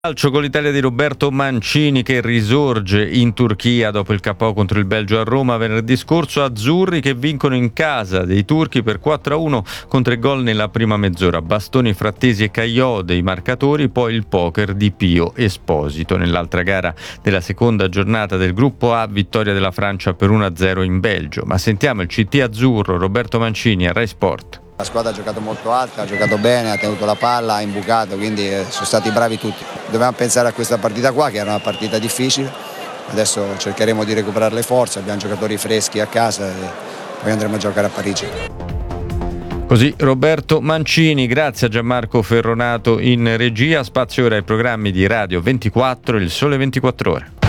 Calcio con l'Italia di Roberto Mancini che risorge in Turchia dopo il KO contro il Belgio a Roma venerdì scorso. Azzurri che vincono in casa dei turchi per 4-1 con 3 gol nella prima mezz'ora. Bastoni, Frattesi e Caio dei marcatori, poi il poker di Pio Esposito. Nell'altra gara della seconda giornata del gruppo A, vittoria della Francia per 1-0 in Belgio. Ma sentiamo il CT azzurro Roberto Mancini a Rai Sport. La squadra ha giocato molto alta, ha giocato bene, ha tenuto la palla, ha imbucato, quindi sono stati bravi tutti. Dobbiamo pensare a questa partita qua, che era una partita difficile. Adesso cercheremo di recuperare le forze, abbiamo giocatori freschi a casa e poi andremo a giocare a Parigi. Così Roberto Mancini, grazie a Gianmarco Ferronato in regia. Spazio ora ai programmi di Radio 24, Il Sole 24 Ore.